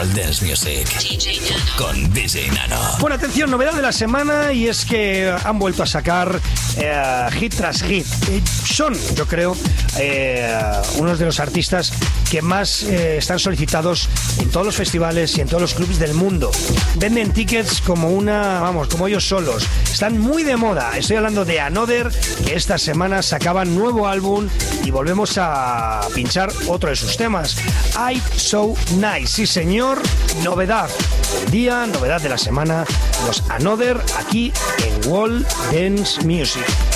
World Dance Music con DJ Nano. Bueno, atención, novedad de la semana, y es que han vuelto a sacar hit tras hit. Son, yo creo, unos de los artistas que más están solicitados en todos los festivales y en todos los clubs del mundo. Venden tickets como como ellos solos. Están muy de moda. Estoy hablando de Another, que esta semana sacaban nuevo álbum y volvemos a pinchar otro de sus temas. I'm So Nice. Sí, señor. Novedad del día, novedad de la semana. Los Another aquí en World Dance Music.